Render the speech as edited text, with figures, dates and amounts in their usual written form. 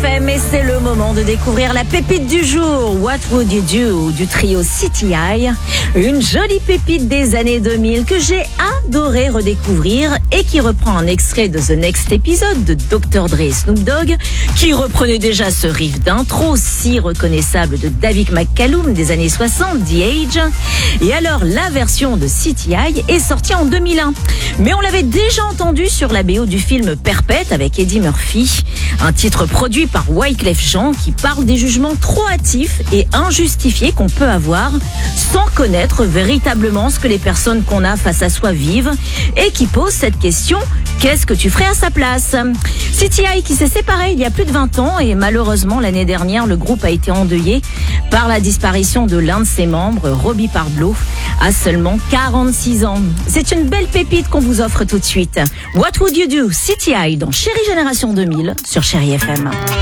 FM et c'est le moment de découvrir la pépite du jour. What Would You Do du trio CTI. Une jolie pépite des années 2000 que j'ai adoré redécouvrir et qui reprend un extrait de The Next Episode de Dr. Dre et Snoop Dogg qui reprenait déjà ce riff d'intro si reconnaissable de David McCallum des années 60, The Age. Et alors la version de CTI est sortie en 2001. Mais on l'avait déjà entendu sur la BO du film Perpète avec Eddie Murphy. Un titre produit par Wyclef Jean qui parle des jugements trop hâtifs et injustifiés qu'on peut avoir sans connaître véritablement ce que les personnes qu'on a face à soi vivent et qui pose cette question: qu'est-ce que tu ferais à sa place? CTI qui s'est séparé il y a plus de 20 ans et malheureusement l'année dernière le groupe a été endeuillé par la disparition de l'un de ses membres, Robbie Parblo, à seulement 46 ans. C'est une belle pépite qu'on vous offre tout de suite. What Would You Do? CTI dans Chérie Génération 2000 sur Chérie FM.